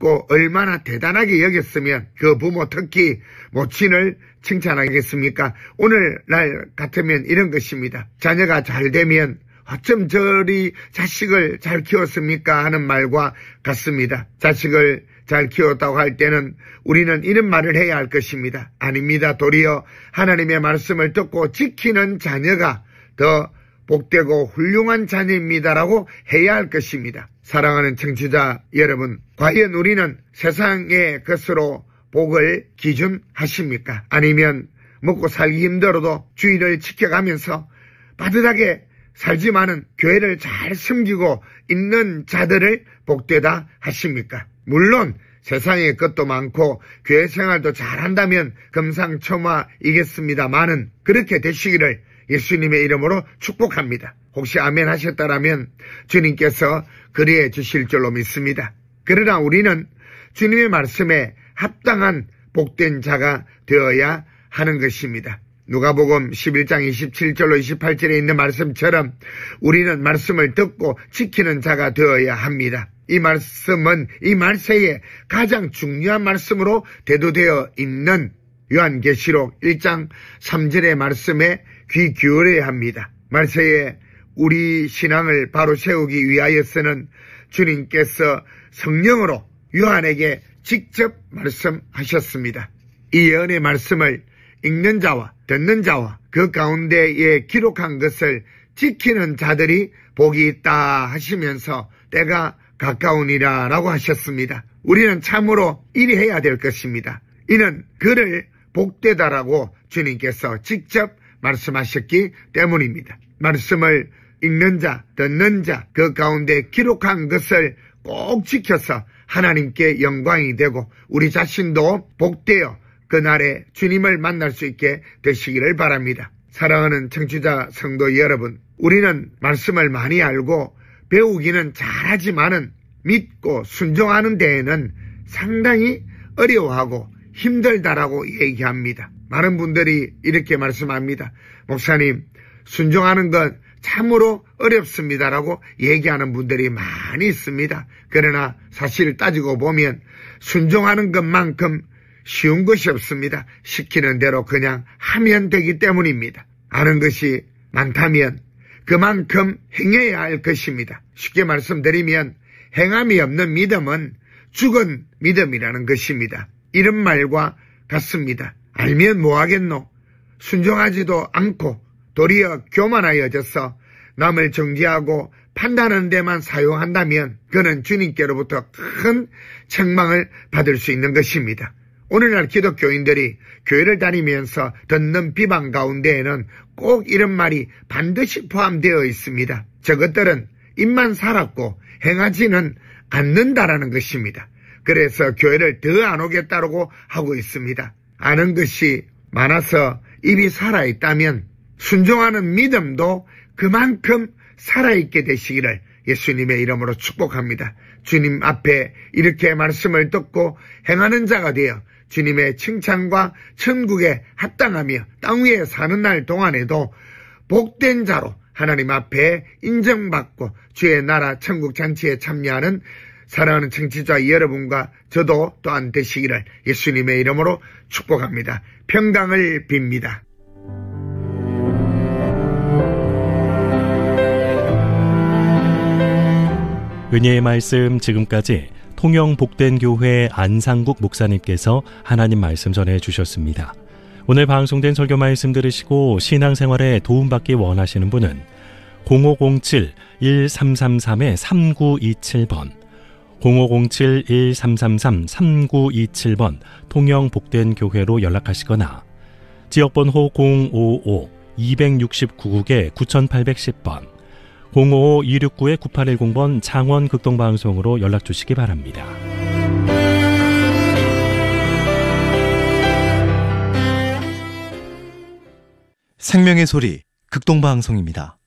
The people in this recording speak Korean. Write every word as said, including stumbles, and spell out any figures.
듣고 얼마나 대단하게 여겼으면 그 부모, 특히 모친을 칭찬하겠습니까? 오늘날 같으면 이런 것입니다. 자녀가 잘 되면 어쩜 저리 자식을 잘 키웠습니까? 하는 말과 같습니다. 자식을 잘 키웠다고 할 때는 우리는 이런 말을 해야 할 것입니다. 아닙니다. 도리어 하나님의 말씀을 듣고 지키는 자녀가 더 복되고 훌륭한 자녀입니다라고 해야 할 것입니다. 사랑하는 청취자 여러분, 과연 우리는 세상의 것으로 복을 기준하십니까? 아니면 먹고 살기 힘들어도 주의를 지켜가면서 빠듯하게 살지만은 교회를 잘 섬기고 있는 자들을 복되다 하십니까? 물론 세상의 것도 많고 교회 생활도 잘한다면 금상첨화이겠습니다만은 그렇게 되시기를 예수님의 이름으로 축복합니다. 혹시 아멘 하셨다라면 주님께서 그리해 주실 줄로 믿습니다. 그러나 우리는 주님의 말씀에 합당한 복된 자가 되어야 하는 것입니다. 누가복음 십일 장 이십칠 절로 이십팔 절에 있는 말씀처럼 우리는 말씀을 듣고 지키는 자가 되어야 합니다. 이 말씀은 이 말세에 가장 중요한 말씀으로 대두되어 있는 요한계시록 일 장 삼 절의 말씀에 귀 기울여야 합니다. 말세에 우리 신앙을 바로 세우기 위하여서는 주님께서 성령으로 요한에게 직접 말씀하셨습니다. 이 예언의 말씀을 읽는 자와 듣는 자와 그 가운데에 기록한 것을 지키는 자들이 복이 있다 하시면서 때가 가까우니라 라고 하셨습니다. 우리는 참으로 이리 해야 될 것입니다. 이는 그를 복되다라고 주님께서 직접 말씀하셨기 때문입니다. 말씀을 읽는 자, 듣는 자, 그 가운데 기록한 것을 꼭 지켜서 하나님께 영광이 되고 우리 자신도 복되어 그날에 주님을 만날 수 있게 되시기를 바랍니다. 사랑하는 청취자 성도 여러분, 우리는 말씀을 많이 알고 배우기는 잘하지만은 믿고 순종하는 데에는 상당히 어려워하고 힘들다라고 얘기합니다. 많은 분들이 이렇게 말씀합니다. 목사님, 순종하는 건 참으로 어렵습니다라고 얘기하는 분들이 많이 있습니다. 그러나 사실 따지고 보면 순종하는 것만큼 쉬운 것이 없습니다. 시키는 대로 그냥 하면 되기 때문입니다. 아는 것이 많다면 그만큼 행해야 할 것입니다. 쉽게 말씀드리면 행함이 없는 믿음은 죽은 믿음이라는 것입니다. 이런 말과 같습니다. 알면 뭐하겠노? 순종하지도 않고 도리어 교만하여져서 남을 정죄하고 판단하는 데만 사용한다면 그는 주님께로부터 큰 책망을 받을 수 있는 것입니다. 오늘날 기독교인들이 교회를 다니면서 듣는 비방 가운데에는 꼭 이런 말이 반드시 포함되어 있습니다. 저것들은 입만 살았고 행하지는 않는다라는 것입니다. 그래서 교회를 더 안 오겠다고 하고 있습니다. 아는 것이 많아서 입이 살아있다면 순종하는 믿음도 그만큼 살아있게 되시기를 예수님의 이름으로 축복합니다. 주님 앞에 이렇게 말씀을 듣고 행하는 자가 되어 주님의 칭찬과 천국에 합당하며 땅 위에 사는 날 동안에도 복된 자로 하나님 앞에 인정받고 주의 나라 천국 잔치에 참여하는 사랑하는 청취자 여러분과 저도 또한 되시기를 예수님의 이름으로 축복합니다. 평강을 빕니다. 은혜의 말씀 지금까지 통영 복된교회 안상국 목사님께서 하나님 말씀 전해주셨습니다. 오늘 방송된 설교 말씀 들으시고 신앙생활에 도움받기 원하시는 분은 공오공칠 일삼삼삼 삼구이칠 번 공오공칠 일삼삼삼 삼구이칠 번 통영 복된교회로 연락하시거나 지역번호 공오오 이육구 국에 구팔일 번 공오오 이육구 구팔일공 번 창원 극동방송으로 연락주시기 바랍니다. 생명의 소리 극동방송입니다.